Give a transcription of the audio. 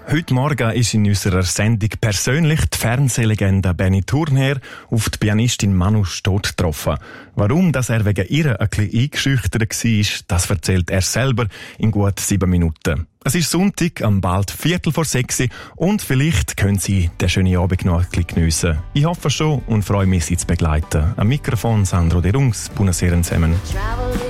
Heute Morgen ist in unserer Sendung persönlich die Fernsehlegende Benny Thurnherr auf die Pianistin Manu Stott getroffen. Warum dass er wegen ihr ein bisschen eingeschüchtert war, das erzählt er selber in gut 7 Minuten. Es ist Sonntag, am bald 5:45 und vielleicht können Sie den schönen Abend noch ein bisschen geniessen. Ich hoffe schon und freue mich, Sie zu begleiten. Am Mikrofon Sandro De Rungs. Buonasera zusammen.